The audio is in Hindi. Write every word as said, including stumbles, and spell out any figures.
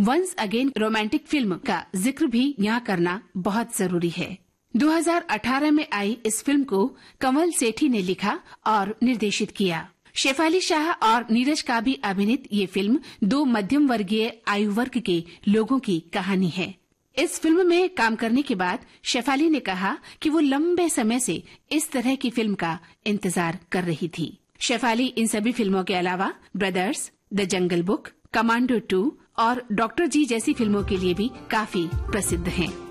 वंस अगेन रोमांटिक फिल्म का जिक्र भी यहाँ करना बहुत जरूरी है। दो हज़ार अठारह में आई इस फिल्म को कमल सेठी ने लिखा और निर्देशित किया। शेफाली शाह और नीरज का भी अभिनीत ये फिल्म दो मध्यम वर्गीय आयु वर्ग के लोगों की कहानी है। इस फिल्म में काम करने के बाद शेफाली ने कहा कि वो लंबे समय से इस तरह की फिल्म का इंतजार कर रही थी। शेफाली इन सभी फिल्मों के अलावा brothers, the jungle book, commando to और डॉक्टर जी जैसी फिल्मों के लिए भी काफी प्रसिद्ध हैं।